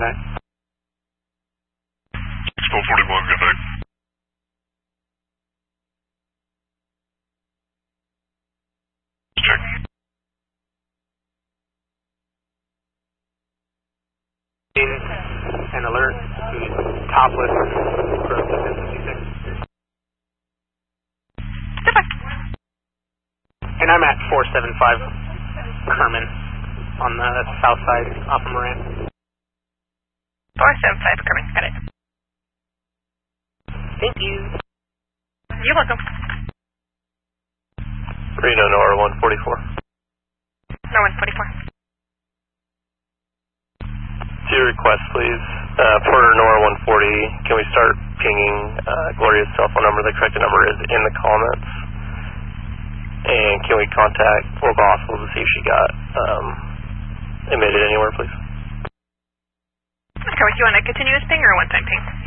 night. Still 41, good night. Check. An alert, he's topless, from 56. And I'm at 475 Kerman on the south side off of Moran. 475 Kerman, got it. Thank you. You're welcome. Reno, NOAA 144. NOAA 144. To request, please. For NOAA 140, can we start pinging Gloria's cell phone number? The correct number is in the comments. And can we contact Fort Gospel to see if she got emitted anywhere, please? Okay, do you want a continuous ping or a one-time ping?